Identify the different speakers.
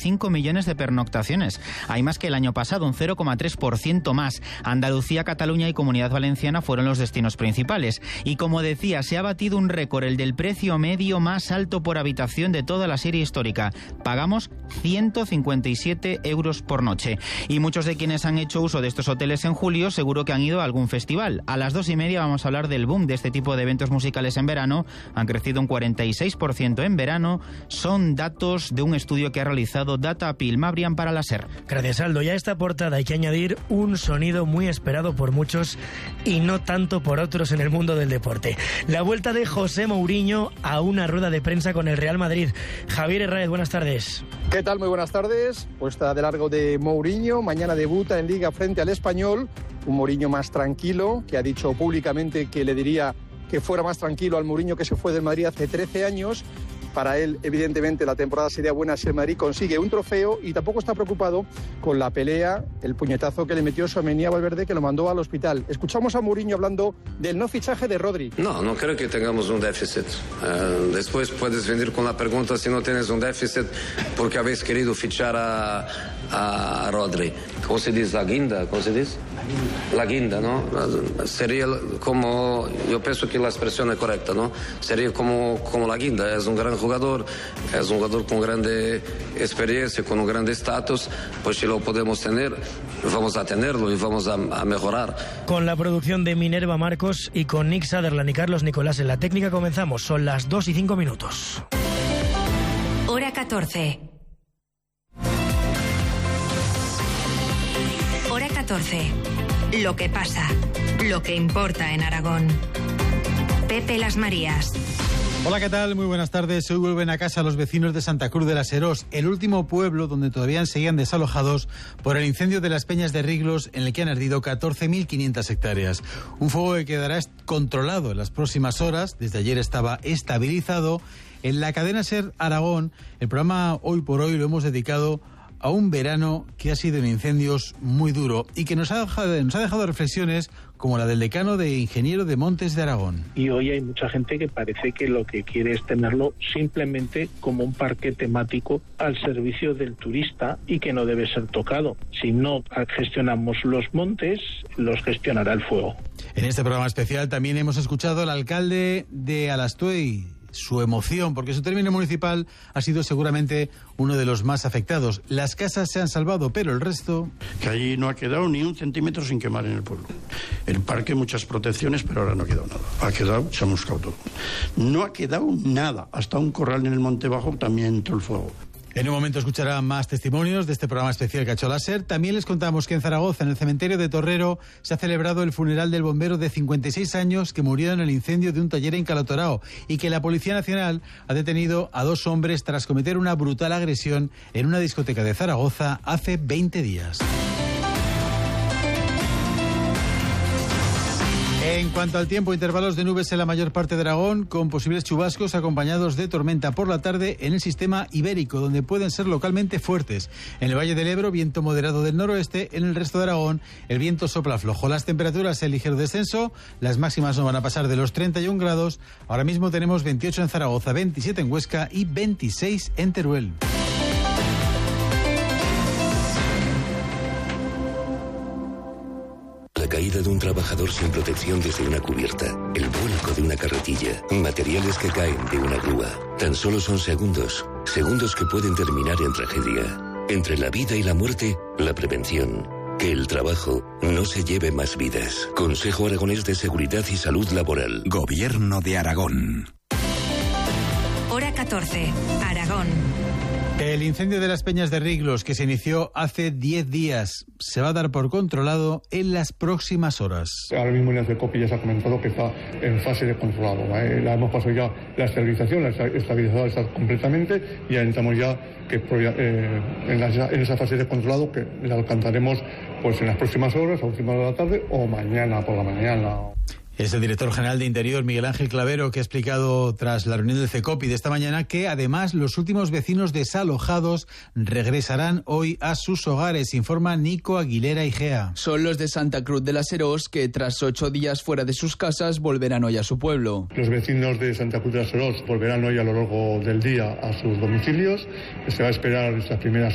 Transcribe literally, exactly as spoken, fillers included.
Speaker 1: cinco millones de pernoctaciones. Hay más que el año pasado, un cero coma tres por ciento más. Andalucía, Cataluña y Comunidad Valenciana fueron los destinos principales. Y como decía, se ha batido un récord, el del precio medio más alto por habitación de toda la serie histórica. Pagamos ciento cincuenta y siete euros por noche. Y muchos de quienes han hecho uso de estos hoteles en julio seguro que han ido a algún festival. A las dos y media vamos a hablar del boom de este tipo de eventos musicales en verano. Han crecido un cuarenta y seis por ciento en verano. Son datos de un estudio que ha realizado Data Pilmabrian para la SER.
Speaker 2: Gracias, Aldo. Y a esta portada hay que añadir un sonido muy esperado por muchos y no tanto por otros en el mundo del deporte. La vuelta de José Mourinho a una rueda de prensa con el Real Madrid. Javier Herráez, buenas tardes.
Speaker 3: ¿Qué tal? Muy buenas tardes. Puesta de largo de Mourinho. Mañana debuta en Liga frente al Español. Un Mourinho más tranquilo, que ha dicho públicamente que le diría que fuera más tranquilo al Mourinho que se fue del Madrid hace trece años. Para él, evidentemente, la temporada sería buena si el Madrid consigue un trofeo y tampoco está preocupado con la pelea, el puñetazo que le metió Tchouaméni a Valverde, que lo mandó al hospital. Escuchamos a Mourinho hablando del no fichaje de Rodri.
Speaker 4: No, no creo que tengamos un déficit. Uh, después puedes venir con la pregunta si no tienes un déficit porque habéis querido fichar a, a Rodri. ¿Cómo se dice? ¿La guinda? ¿Cómo se dice? La guinda, ¿no? Sería como, yo pienso que la expresión es correcta, ¿no? Sería como, como la guinda. Es un gran jugador, es un jugador con grande experiencia, con un grande estatus. Pues si lo podemos tener, vamos a tenerlo y vamos a, a mejorar.
Speaker 2: Con la producción de Minerva Marcos y con Nick Sutherland y Carlos Nicolás en la técnica comenzamos. Son las dos y cinco minutos.
Speaker 5: Hora catorce. Hora catorce. Lo que pasa, lo que importa en Aragón. Pepe Las Marías.
Speaker 6: Hola, ¿qué tal? Muy buenas tardes. Hoy vuelven a casa los vecinos de Santa Cruz de la Serós, el último pueblo donde todavía seguían desalojados por el incendio de las Peñas de Riglos, en el que han ardido catorce mil quinientas hectáreas. Un fuego que quedará controlado en las próximas horas. Desde ayer estaba estabilizado. En la cadena SER Aragón, el programa Hoy por Hoy lo hemos dedicado a un verano que ha sido en incendios muy duro y que nos ha dejado, nos ha dejado reflexiones como la del decano de Ingeniero de Montes de Aragón.
Speaker 7: Y hoy hay mucha gente que parece que lo que quiere es tenerlo simplemente como un parque temático al servicio del turista y que no debe ser tocado. Si no gestionamos los montes, los gestionará el fuego.
Speaker 6: En este programa especial también hemos escuchado al alcalde de Alastuey, su emoción, porque su término municipal ha sido seguramente uno de los más afectados. Las casas se han salvado, pero el resto...
Speaker 8: Que allí no ha quedado ni un centímetro sin quemar en el pueblo. El parque, muchas protecciones, pero ahora no ha quedado nada. Ha quedado, se ha buscado todo. No ha quedado nada. Hasta un corral en el Monte Bajo también entró el fuego.
Speaker 6: En un momento escucharán más testimonios de este programa especial que ha hecho la SER. También les contamos que en Zaragoza, en el cementerio de Torrero, se ha celebrado el funeral del bombero de cincuenta y seis años que murió en el incendio de un taller en Calatorao y que la Policía Nacional ha detenido a dos hombres tras cometer una brutal agresión en una discoteca de Zaragoza hace veinte días. En cuanto al tiempo, intervalos de nubes en la mayor parte de Aragón, con posibles chubascos acompañados de tormenta por la tarde en el sistema ibérico, donde pueden ser localmente fuertes. En el Valle del Ebro, viento moderado del noroeste. En el resto de Aragón, el viento sopla flojo. Las temperaturas en ligero descenso, las máximas no van a pasar de los treinta y un grados. Ahora mismo tenemos veintiocho en Zaragoza, veintisiete en Huesca y veintiséis en Teruel.
Speaker 9: La caída de un trabajador sin protección desde una cubierta, el vuelco de una carretilla, materiales que caen de una grúa. Tan solo son segundos, segundos que pueden terminar en tragedia. Entre la vida y la muerte, la prevención. Que el trabajo no se lleve más vidas. Consejo Aragonés de Seguridad y Salud Laboral.
Speaker 10: Gobierno de Aragón.
Speaker 5: Hora catorce, Aragón.
Speaker 6: El incendio de las Peñas de Riglos, que se inició hace diez días, se va a dar por controlado en las próximas horas.
Speaker 11: Ahora mismo en el CECOPI ya se ha comentado que está en fase de controlado. ¿eh? La hemos pasado ya la estabilización, la estabilizada está completamente y ya entramos ya que, eh, en, la, en esa fase de controlado que la alcanzaremos pues en las próximas horas, a última hora de la tarde o mañana por la mañana.
Speaker 6: Es el director general de Interior, Miguel Ángel Clavero, que ha explicado tras la reunión del CECOPI de esta mañana que además los últimos vecinos desalojados regresarán hoy a sus hogares, informa Nico Aguilera Igea.
Speaker 12: Son los de Santa Cruz de la Serós que tras ocho días fuera de sus casas volverán hoy a su pueblo.
Speaker 11: Los vecinos de Santa Cruz de la Serós volverán hoy a lo largo del día a sus domicilios. Se va a esperar estas primeras